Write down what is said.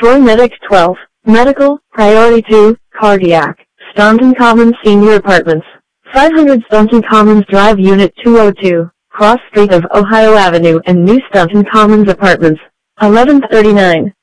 Troy Medic 12, Medical, Priority 2, Cardiac, Staunton Commons Senior Apartments, 500 Staunton Commons Drive Unit 202, Cross Street of Ohio Avenue and New Staunton Commons Apartments, 1139.